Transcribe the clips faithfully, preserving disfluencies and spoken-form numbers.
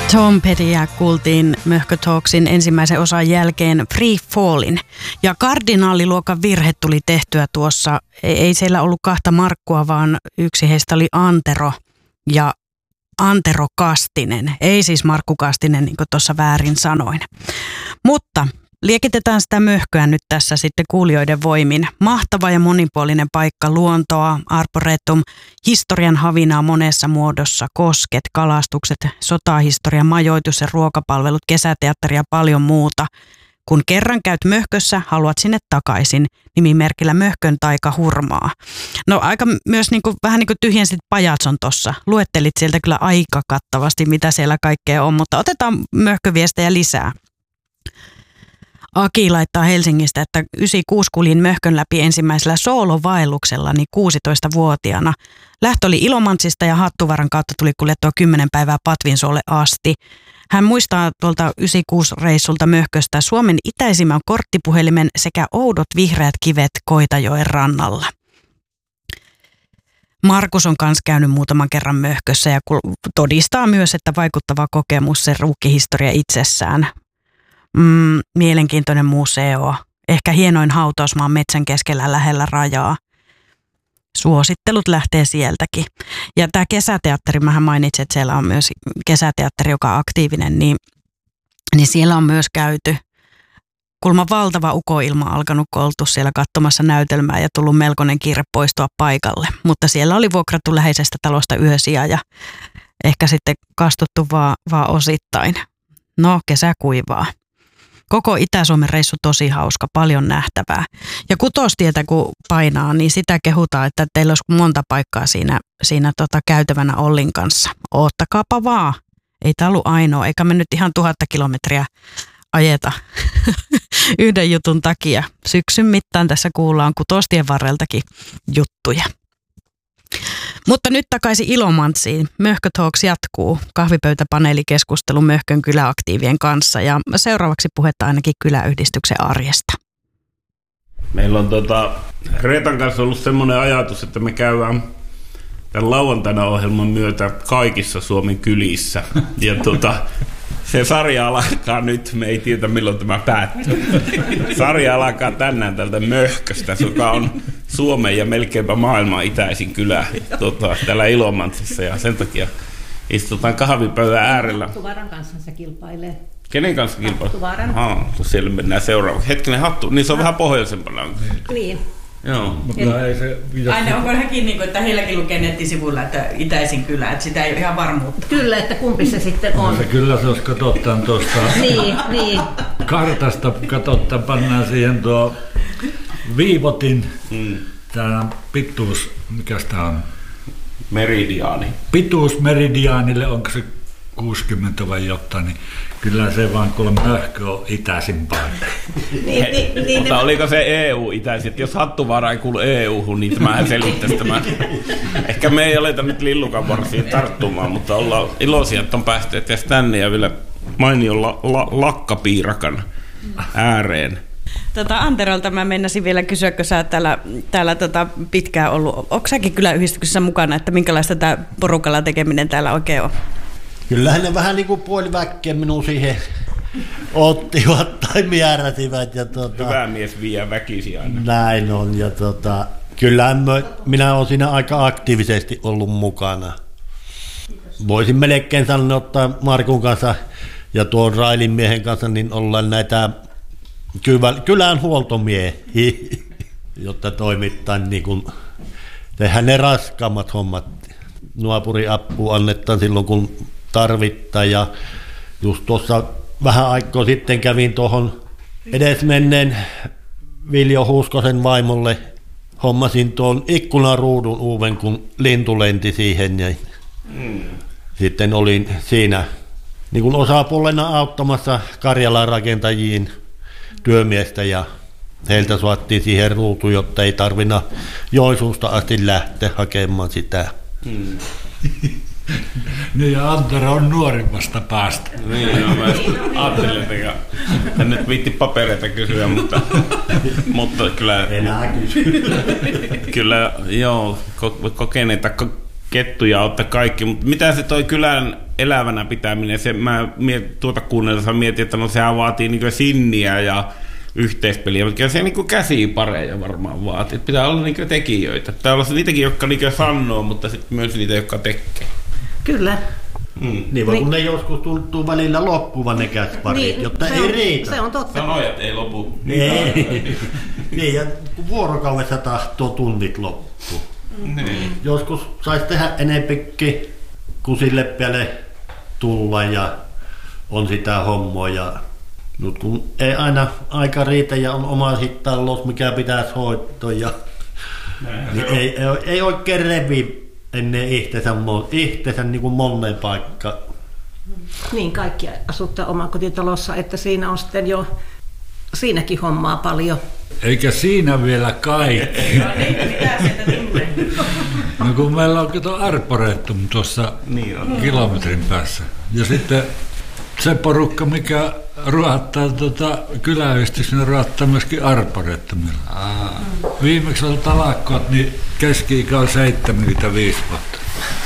Tom Pettyä kuultiin Möhkö Talksin ensimmäisen osan jälkeen Free Fallin. Ja kardinaaliluokan virhe tuli tehtyä tuossa. Ei siellä ollut kahta Markkua, vaan yksi heistä oli Antero ja Antero Kastinen. Ei siis Markku Kastinen, niin kuin tuossa väärin sanoin. Mutta liekitetään sitä möhköä nyt tässä sitten kuulijoiden voimin. Mahtava ja monipuolinen paikka, luontoa, arboretum, historian havinaa monessa muodossa, kosket, kalastukset, sotahistoria, majoitus ja ruokapalvelut, kesäteatteri ja paljon muuta. Kun kerran käyt möhkössä, haluat sinne takaisin, nimimerkillä Möhkön taika hurmaa. No aika myös niin kuin, vähän niin kuin tyhjensit pajatson tossa. Luettelit sieltä kyllä aika kattavasti, mitä siellä kaikkea on, mutta otetaan möhköviestejä lisää. Aki laittaa Helsingistä, että yhdeksänkymmentäkuusi kuljin Möhkön läpi ensimmäisellä soolovaelluksellani kuusitoistavuotiaana. Lähtö oli Ilomantsista ja Hattuvaran kautta tuli kuljettua kymmenen päivää Patvinsuolle asti. Hän muistaa tuolta yhdeksänkymmentäkuusi reissulta Möhköstä Suomen itäisimmän korttipuhelimen sekä oudot vihreät kivet Koitajoen rannalla. Markus on kanssa käynyt muutaman kerran Möhkössä ja todistaa myös, että vaikuttava kokemus se ruukkihistoria itsessään. Mm, mielenkiintoinen museo. Ehkä hienoin hautausmaan metsän keskellä lähellä rajaa. Suosittelut lähtee sieltäkin. Ja tämä kesäteatteri, mähän mainitsin, että siellä on myös kesäteatteri, joka on aktiivinen, niin, niin siellä on myös käyty. Kulma valtava ukoilma alkanut, kun oltu siellä katsomassa näytelmää ja tullut melkoinen kiire poistua paikalle. Mutta siellä oli vuokrattu läheisestä talosta yösiä ja ehkä sitten kastuttu vaan, vaan osittain. No, kesä kuivaa. Koko Itä-Suomen reissu tosi hauska, paljon nähtävää. Ja Kutostietä kun painaa, niin sitä kehutaan, että teillä olisi monta paikkaa siinä, siinä tota käytävänä Ollin kanssa. Oottakaapa vaan. Ei tämä ollut ainoa, eikä me nyt ihan tuhatta kilometriä ajeta yhden jutun takia. Syksyn mittaan tässä kuullaan Kutostien varreltakin juttuja. Mutta nyt takaisin Ilomantsiin. Möhkö Talks jatkuu. Kahvipöytäpaneelikeskustelu Möhkön kyläaktiivien kanssa ja seuraavaksi puhetta ainakin kyläyhdistyksen arjesta. Meillä on tota, Reetan kanssa ollut semmoinen ajatus, että me käydään tämän lauantaina ohjelman myötä kaikissa Suomen kylissä. Ja tota, se sarja alkaa nyt, me ei tiedä milloin tämä päättyy. Sarja alkaa tänään tältä Möhköstä, joka on Suomen ja melkeinpä maailman itäisin kylä tota, täällä Ilomantsissa. Ja sen takia istutaan kahvipöydän äärellä. Hattuvaran kanssa se kilpailee. Kenen kanssa kilpailee? Hattuvaran. Aha, siellä mennään seuraavaksi. Hetkinen, Hattu, niin se on vähän pohjoisempana. Niin. Joo. Mutta ei se, aina onko hänkin, niin kuin, että heilläkin lukee nettisivuilla, että itäisin kylä, että sitä ei ole ihan varmuutta. Kyllä, että kumpi se sitten on. No se kyllä, se jos katsotaan tuosta niin, niin. kartasta, katsotaan, pannaan siihen tuo viivotin, mm. tämä pituus, mikä tämä on? Meridiaani. Pituus meridiaanille, onko se kuusikymmentä vai jotain, niin kyllä se vaan kuulemma Möhkö on itäisin paikka. niin, niin, niin, mutta oliko se E U-itäisin? Jos Hattuvaara ei kuulu E U-hun, niin tämähän selittäisi tämän. Ehkä me ei aleta nyt lillukanvarsiin tarttumaan, mutta ollaan iloisia, että on päästy edes tänne ja vielä mainion la- la- lakkapiirakan ääreen. Tota, Anterolta mä mennäsin vielä kysyä, kun sä oot täällä, täällä tota, pitkään ollut. Onko säkin kyläyhdistyksessä mukana, että minkälaista tämä porukalla tekeminen täällä oikein on? Kyllähän ne vähän niin kuin puoliväkkiä minun siihen ottivat tai määräsivät. Ja tuota, hyvä mies vie väkisi aina. Näin on. Ja tuota, kyllähän mä, minä olen siinä aika aktiivisesti ollut mukana. Voisin melkein sanoa, että Markun kanssa ja tuon Railin miehen kanssa niin ollaan näitä kylän huoltomiehiä, jotta toimittaa niin kuin, tehdään ne raskaammat hommat. Naapuriapua annetaan silloin, kun tarvittaa. Ja just tuossa vähän aikaa sitten kävin tuohon edesmenneen Viljo Huuskosen vaimolle. Hommasin tuon ikkunaruudun uuden, kun lintu lenti siihen. Ja mm. Sitten olin siinä niin kuin osapuolena auttamassa Karjalan rakentajiin työmiestä ja heiltä saattiin siihen ruutu, jotta ei tarvinna Joensuusta asti lähteä hakemaan sitä. Hmm. Niin ja Antero on nuorimmasta päästä. Niin, no, mä ajattelin, että en nyt viitti papereita kysyä, mutta, mutta kyllä, enää kysy. Kyllä joo, kokeneita kettuja ottaa kaikki, mutta mitä se toi kylän elävänä pitäminen, se, mä miet, tuota kuunnellessa mietin, että no sehän vaatii niin sinniä ja yhteispeliä, mutta se niin käsipareja varmaan vaatii. Että pitää olla niin tekijöitä. Pitää olla niitäkin, jotka niin sanoo, mutta sitten myös niitä, jotka tekee. Kyllä. Mm. Niin vaan kun ne joskus tuntuu välillä loppuvan ne käsiparit, niin, jotta ei on, riitä. Se on totta. Sanojat ei lopu. Ei. Niin, ja vuorokaudessa tahtoo tunnit loppu. Niin. Joskus saisi tehdä enempikin, kun sille päälle tulla ja on sitä hommoa. Ja nyt kun ei aina aika riitä ja on oma hittalous, mikä pitäisi hoitaa, ja niin ei, ei, ei oikein revi ennen ihtensä, ihtensä niin kuin moneen paikkaan. Niin, kaikki asuttaa omakotitalossa, että siinä on sitten jo siinäkin hommaa paljon. Eikä siinä vielä kaikki. No niin, mitä sieltä tulee? No kun meillä on kato Arboretum tuossa Niin on. kilometrin päässä. Ja sitten se porukka, mikä ruohattaa tuota kyläyhdistys, ne ruohattaa myöskin Arboretumilla. Aa. Viimeksi oli talakkoot, niin keski-ikä on seitsemänkymmentäviisi vuotta.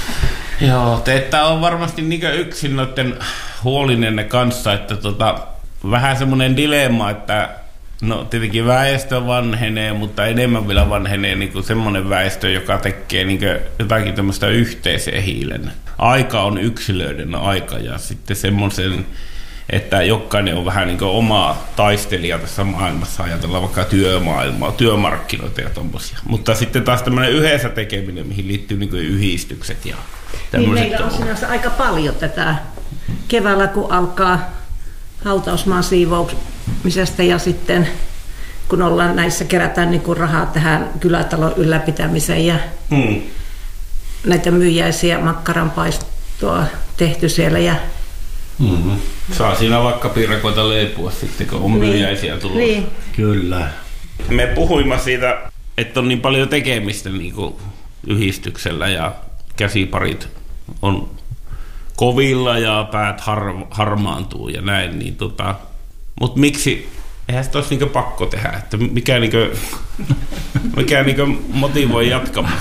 Joo, te ette ole varmasti niin yksin noiden huolinenne kanssa, että tota, vähän semmoinen dilemma, että no tietenkin väestö vanhenee, mutta enemmän vielä vanhenee niin kuin semmoinen väestö, joka tekee niin kuin jotakin tämmöistä yhteiseen hiilen. Aika on yksilöiden aika ja sitten semmoisen, että jokainen on vähän niin kuin oma taistelija tässä maailmassa, ajatellaan vaikka työmaailmaa, työmarkkinoita ja tommosia. Mutta sitten taas tämmöinen yhdessä tekeminen, mihin liittyy niin kuin yhdistykset ja Niin tämmöiset. meillä on sinänsä aika paljon tätä keväällä, kun alkaa hautausmaan siivoumisesta ja sitten kun ollaan näissä, kerätään niin kuin rahaa tähän kylätalon ylläpitämiseen ja Hmm. näitä myyjäisiä makkaranpaistoa tehty siellä ja Mm-hmm. Saa siinä vaikka piirakoita leipua sitten, kun on myyjäisiä tullut. niin. Kyllä. Me puhuimme siitä, että on niin paljon tekemistä niin kuin yhdistyksellä ja käsiparit on kovilla ja päät har, harmaantuu ja näin. Niin tota, mutta miksi, eihän sitä olisi niin pakko tehdä, että mikä, niin kuin, mikä niin motivoi jatkamaan.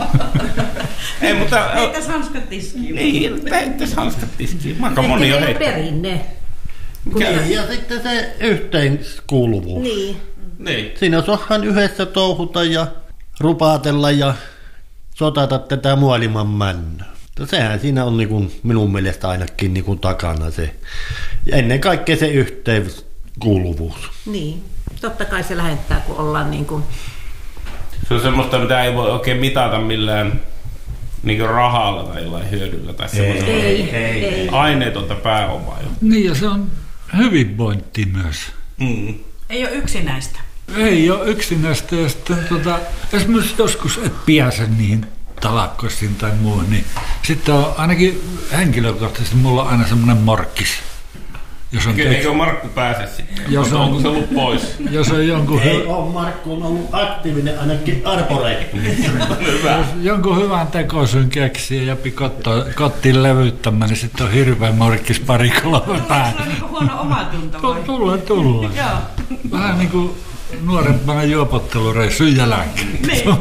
Ei, mutta... Heittäis hanskat tiskiin. Niin, heittäis hanskat tiskiin. Aika moni Ehkä on meillä heittänyt. perinne. Niin, ja sitten se yhteenkuuluvuus. Niin. Niin. Siinä saadaan yhdessä touhuta ja rupaatella ja sotata tätä maailman männöä. Sehän siinä on niin kuin minun mielestä ainakin niin kuin takana se. Ja ennen kaikkea se yhteenkuuluvuus. Niin. Totta kai se lähettää, kun ollaan niin kuin... Se on semmoista, mitä ei voi oikein mitata millään niin kuin rahalla tai jollain hyödyllä tai semmoista Ei, ei, ei. aineetonta pääomaa. Jo. Niin ja se on hyvinvointi myös. Mm. Ei ole yksinäistä. Ei ole yksinäistä ja sitten tota, esimerkiksi joskus et pääse niihin talakkoisiin tai muuhun, niin sitten on ainakin henkilökohtaisesti mulla on aina semmoinen morkkis. Jos on, Eikö Markku pääse sitten? Jos on- Onko se ollut pois? jos on jonkun, Ei hy- ole, Markku on ollut aktiivinen ainakin Arboretumissa. Hyvä. jos jonkun hyvän tekosyyn keksii ja pikottaa kotiin levyttämään, niin sitten on hirveä morkkis pari kolme päälle. Se on niinku huono omatunto vai? Tulla, tulla. Joo. Vähän niin kuin nuorempana juopottelureissun jälkeen.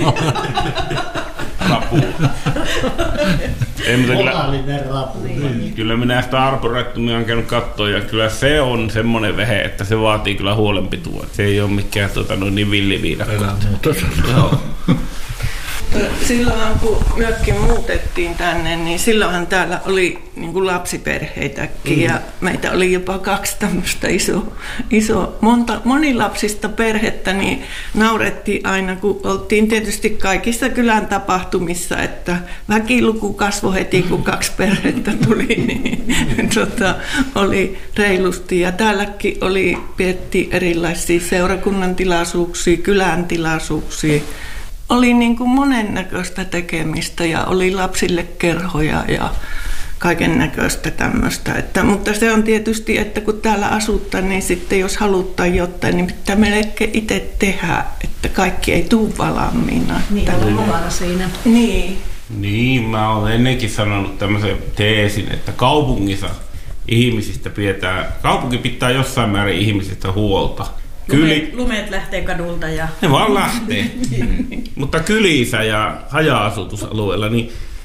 Rapu. Ei, mutta kyllä, Moraalinen rapu. kyllä minä sitä Arboretumia on käynyt katsoa ja kyllä se on semmoinen vehe, että se vaatii kyllä huolenpitoa. Se ei ole mikään tuota, no, niin villiviidakko. Elää muuta sanoa. Joo. Silloin kun myöskin muutettiin tänne, niin silloinhan täällä oli niin kuin lapsiperheitäkin mm. ja meitä oli jopa kaksi tämmöistä iso, iso monta, monilapsista perhettä, niin naurettiin aina, kun oltiin tietysti kaikissa kylän tapahtumissa, että väkiluku kasvoi heti, kun kaksi perhettä tuli, niin tota, oli reilusti. Ja täälläkin oli, pidettiin erilaisia seurakunnan tilaisuuksia, kylän tilaisuuksia. Oli niin kuin monennäköistä tekemistä ja oli lapsille kerhoja ja kaiken näköistä tämmöistä. Että, mutta se on tietysti, että kun täällä asuttaa, niin sitten jos haluttaa jotain, niin pitää melkein itse tehdä, että kaikki ei tule valmiina. Niin, on mukana siinä. Niin. Niin, mä olen ennenkin sanonut tämmöisen teesin, että kaupungissa ihmisistä pidetään, kaupunki pitää jossain määrin ihmisistä huolta. Kyli, Lumeet, lumeet lähtee kadulta ja... ne vaan lähtee. Mutta kylissä ja haja-asutusalueella, niin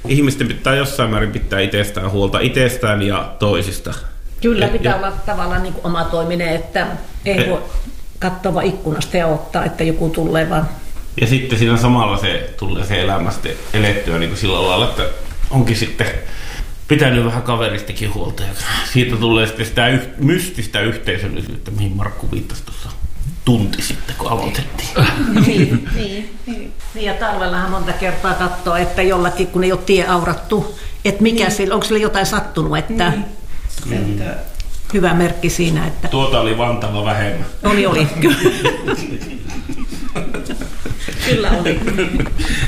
ihmisten pitää jossain määrin pitää itsestään huolta itsestään ja toisista. Kyllä Et, pitää ja, olla tavallaan niin kuin oma toiminen, että ei voi katsoa ikkunasta ja odottaa, että joku tulee vaan. Ja sitten siinä samalla se tulee se elämästä elettyä niin kuin sillä lailla, että onkin sitten pitänyt vähän kaveristakin huolta. Ja siitä tulee sitten sitä yh- mystistä yhteisöllisyyttä, mihin Markku viittasi tuossa tunti sitten, kun aloitettiin. niin, niin, niin. Ja talvellahan monta kertaa katsoo, että jollakin, kun ei ole tie aurattu, että mikä niin. Sillä, onko sille jotain sattunut, että niin. hyvä merkki siinä, että tuota oli Vantaalla vähemmän. Oli, oli. Kyllä oli.